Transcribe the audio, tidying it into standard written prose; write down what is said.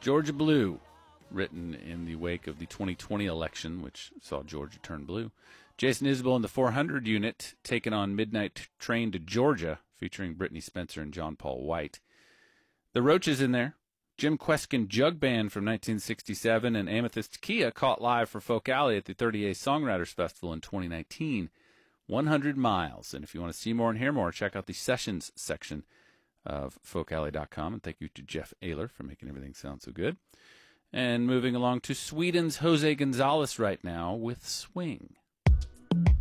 Georgia Blue, written in the wake of the 2020 election, which saw Georgia turn blue. Jason Isbell and the 400 unit taking on Midnight Train to Georgia, featuring Brittany Spencer and John Paul White. The Roaches in there. Jim Kweskin Jug Band from 1967 and Amethyst Kia caught live for Folk Alley at the 30A Songwriters Festival in 2019. 100 Miles. And if you want to see more and hear more, check out the Sessions section of folkalley.com. And thank you to Jeff Ayler for making everything sound so good. And moving along to Sweden's Jose Gonzalez right now with Swing.